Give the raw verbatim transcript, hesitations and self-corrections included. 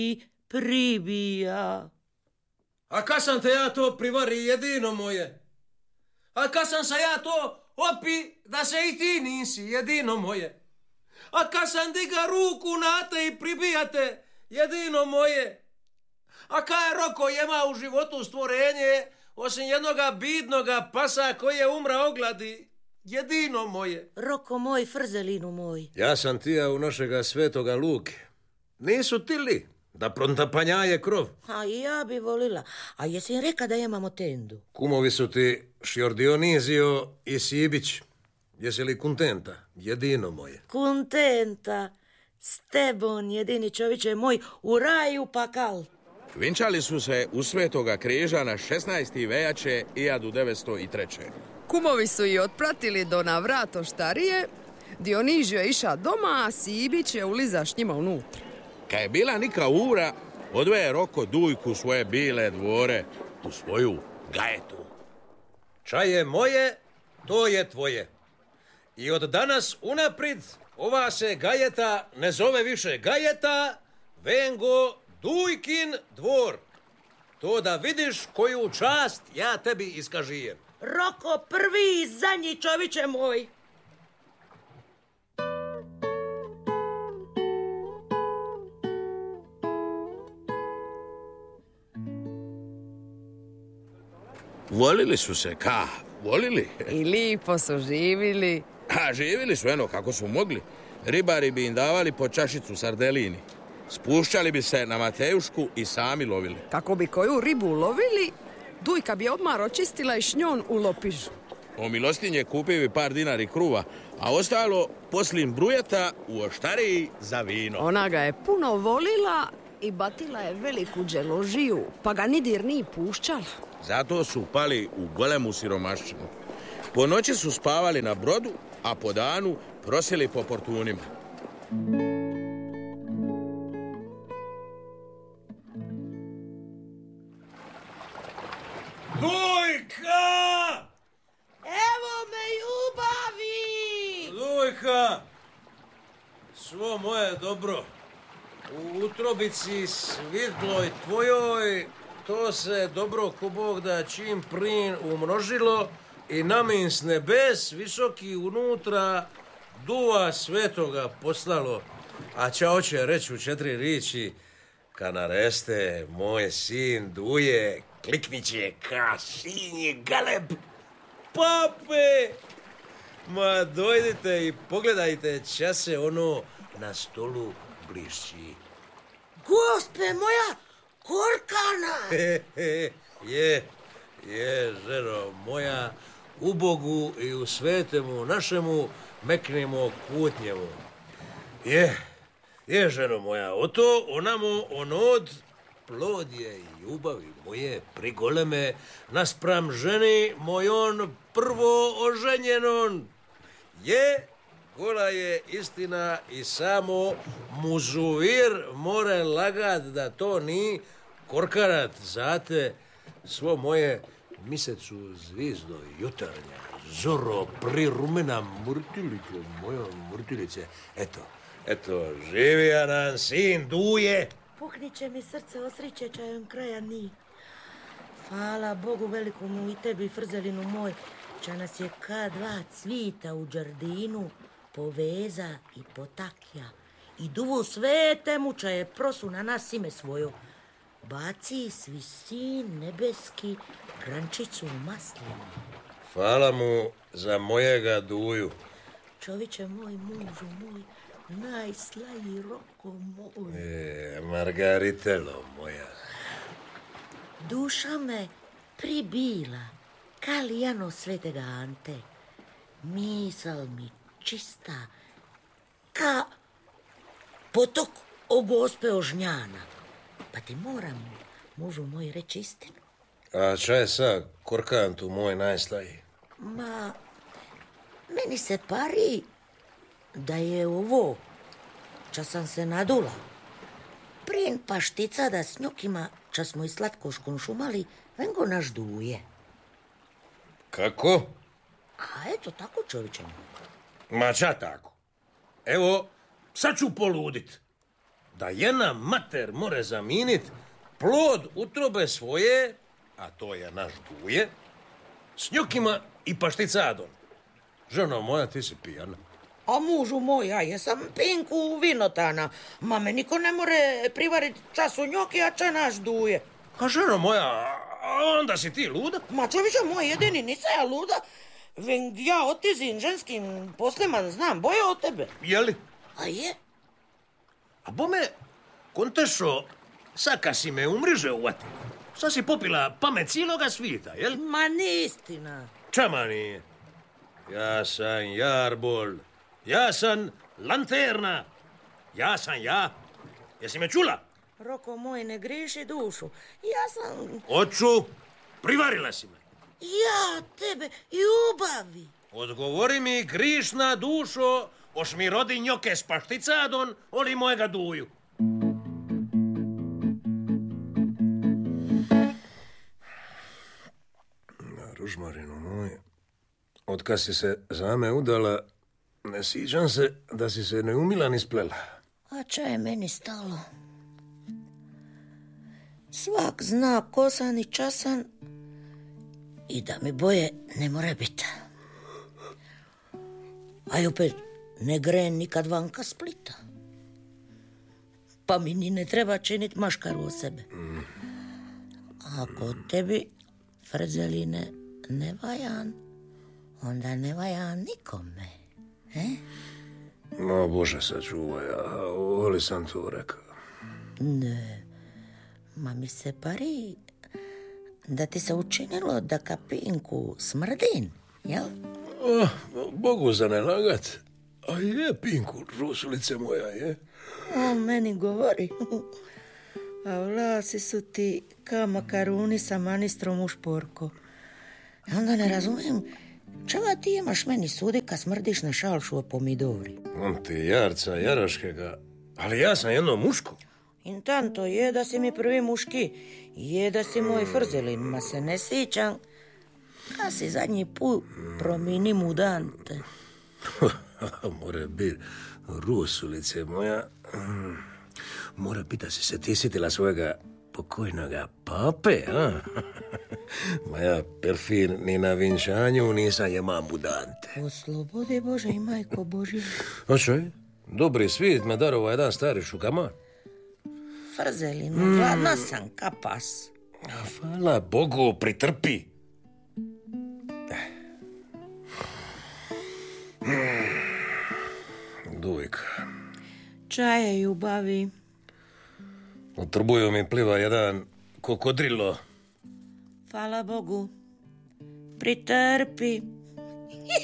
pribija. A kad sam te ja to privari, jedino moje? A kad sam se ja to opi da se i ti nisi, jedino moje? A kad sam diga ruku na te i pribijate, jedino moje? A kad je Roko jema u životu stvorenje, osim jednoga bidnoga pasa koji je umra ogladi, jedino moje? Roko moj, Frzelinu moj. Ja sam tija u našega svetoga Luke. Nisu ti li da prontapanjaje krov? A i ja bi volila. A jesi im reka da imamo tendu? Kumovi su ti Šjor Dionizio i Sibić. Jesi li kontenta? Jedino moje. Kontenta. S tebom, jedini čoviče moj, u raju pakal. Vinčali su se u Svetoga križa na šesnaesti veljače hiljadu devetsto treće. Kumovi su i otpratili do na vrato štarije. Dionizio je iša doma, a Sibić je uliza s njima unutra. Kad je bila nika ura, odveje Roko Dujku svoje bile dvore u svoju gajetu. Čaj je moje, to je tvoje. I od danas unaprid ova se gajeta ne zove više gajeta, vengo Dujkin dvor. To da vidiš koju čast ja tebi iskažijem. Roko prvi i zadnji čoviče moj. Volili su se, ka, volili. I lipo su živili. A živili su eno kako su mogli. Ribari bi im davali po čašicu sardelini. Spušćali bi se na Matejušku i sami lovili. Kako bi koju ribu lovili, Dujka bi odmah očistila i šnjon u lopižu. O milostinje kupio bi par dinari kruva, a ostalo poslin brujeta u oštariji za vino. Ona ga je puno volila i batila je veliku dželožiju, pa ga nidir ni pušćala. Zato su pali u golemu siromašćinu. Po noći su spavali na brodu, a po danu prosili po portunima. Dujka! Evo me ljubavi! Dujka! Svo moje dobro. U utrobici svidloj tvojoj to se dobro ko Bog da čim prin umnožilo i namin s nebes visoki unutra duva svetoga poslalo. A ča oće reći u četiri riči, ka nareste moj sin duje, klikniće ka sinje galeb. Pape! Ma dojdite i pogledajte ča se ono na stolu blišći. Gospe moja, Korkana! je, je, ženo moja, u Bogu i u svetemu našemu meknemo kutnjevu. Je, je, ženo moja, oto onamo onod plod je ljubavi moje prigoleme naspram ženi mojon prvo oženjenon. Je, gola je istina i samo muzuvir more lagat da to ni korkarat zate svo moje misecu zvizdo jutarnja, zoro prirumena murtilice, moja murtilice. Eto, eto, živija nam sin duje. Pukniće mi srce, osriće čajem kraja ni. Hvala Bogu velikomu i tebi, Frzelinu moj, ča nas je ka dva cvita u džardinu poveza i potakja. I duvu svetemu ča je prosu na nas ime svojo. Baci svisin nebeski grančicu u maslinu. Hvala mu za mojega duju. Čoviče moj, mužu moj, najslaji Roko moj. E, Margaritelo moja. Duša me pribila, kalijano svetega Ante. Misal mi čista, ka potok o gospe Ožnjana. Pa ti moram, mužu moj, reći istinu. A ča je sa Korkantu moj najslaji? Ma, meni se pari da je ovo, ča sam se nadula. Prin paštica da s njokima, ča smo i slatkoškom šumali, vengo naš duje. Kako? A eto, tako čovječem. Ma ča tako? Evo, sad ću poludit. da jedna mater more zaminit plod utrobe svoje, a to je naš Duje, s njokima i pašticadom. Ženo moja, ti si pijana. A mužu moj, ja jesam pinku vinotana. Ma me niko ne more privarit času njoki, a če naš Duje. A ženo moja, a onda si ti luda? Ma čovječe moj, jedini nisa ja luda. Ven ja otizim ženskim poslima znam boje od tebe. Jeli? A je? A bome, kontešo, saka si me u mriže uvati. Sad si popila pamet cijeloga svita, jel? Ma ni istina. Čama nije. Ja sam Jarbol. Ja sam Lanterna. Ja sam ja. Jesi me čula? Roko moj, ne griši dušu. Ja sam... Oču, privarila si me. Ja tebe ljubavi. Odgovori mi, grišna dušo, oš mi rodi njoke s pašticadon, oli mojega Duju. Ružmarino moj, otkad si se za me udala, ne siđam se da si se ne umila ni splela. A če je meni stalo? Svak zna ko sam i časan i da mi boje ne more biti. A i opet ne gren nikad vanka Splita. Pa mi ni ne treba činit maškaru o sebe. Ako tebi frzeline ne vajan, onda ne vajan nikome. E? No, Bože sačuvaj, a oli sam to rekao. Ne, ma mi se pari da ti se učinilo da kapinku smrdin, jel? Oh, Bogu za ne lagat, a je Pinku, rusulice moja, je. On meni govori. A vlasi su ti kao makaruni sa manistrom u šporko. I onda ne razumijem, čega ti imaš meni sudi kad smrdiš na šalšu o pomidori? On ti jarca jaraškega, ali ja sam jedno muško. Intanto je da si mi prvi muški, je da si moj frzelin, ma se ne sjećam. Kad si zadnji put promini mu dante. More bit, rusulice moja. Mora biti da si se ti sjetila svojega pokojnoga pape, a? Ma ja perfin ni na vinčanju nisam jema budante. Oslobodi Bože i majko Božja. A čo je? Dobri svijet me darova jedan stari šukaman. Frzelinu, gladna sam kapas. Hvala Bogu, pritrpi. Dujka. Čaje ljubavi. U trbuju mi pliva jedan kokodrilo. Hvala Bogu. Pritrpi.